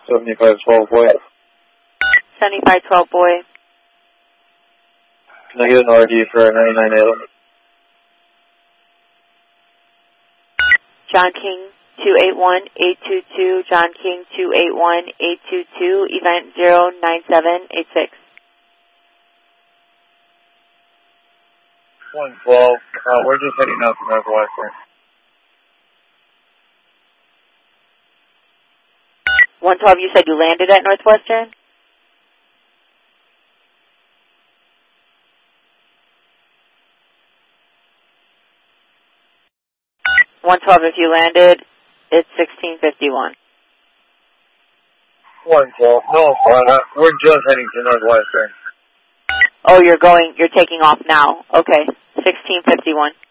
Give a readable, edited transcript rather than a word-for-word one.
7512 boy. 7512 boy. Can I get an RD for 99 Adam? John King 281-822, John King 281-822, event 09786. 112, we're just heading out to Northwestern. 112, you said you landed at Northwestern? If you landed, it's 1651. 112, no, we're just heading to Northwestern. Oh, you're taking off now. Okay, 1651.